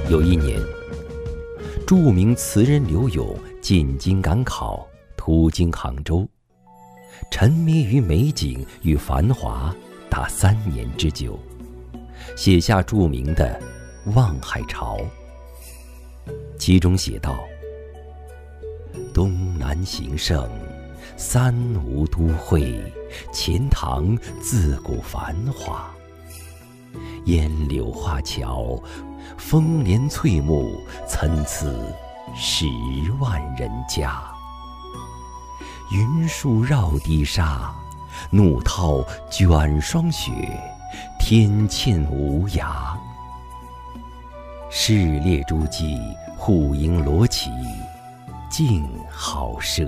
有一年，著名词人刘永进京赶考，途经杭州，沉迷于美景与繁华达3年之久，写下著名的《望海潮》。其中写道：东南形胜，三吴都会，钱塘自古繁华。烟柳画桥，风帘翠幕，参差10万人家。云树绕堤沙，怒涛卷霜雪，天堑无涯。市列诸骑，户迎罗绮，竞好射。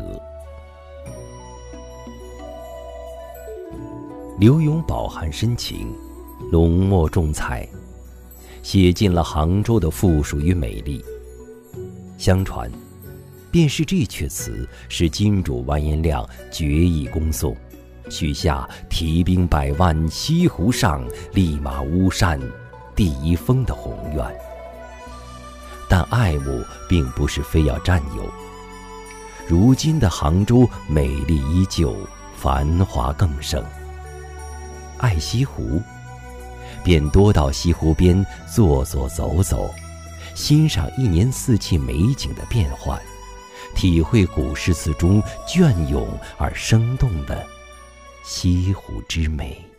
刘永饱含深情，浓墨重彩，写尽了杭州的富庶与美丽。相传，便是这阙词使金主完颜亮决意攻宋，许下提兵100万，西湖上，立马巫山，第1峰的宏愿。但爱慕并不是非要占有。如今的杭州美丽依旧，繁华更盛。爱西湖，便多到西湖边坐坐走走，欣赏1年4季美景的变换，体会古诗词中隽永而生动的西湖之美。